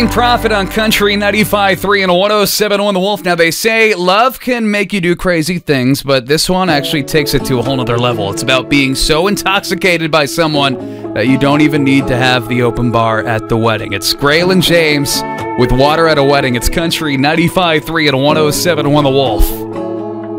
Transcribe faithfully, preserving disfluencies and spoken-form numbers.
Green Prophet on Country ninety-five point three and one oh seven point one The Wolf. Now, they say love can make you do crazy things, but this one actually takes it to a whole nother level. It's about being so intoxicated by someone that you don't even need to have the open bar at the wedding. It's Grail and James with Water at a Wedding. It's Country ninety-five point three and one oh seven point one The Wolf.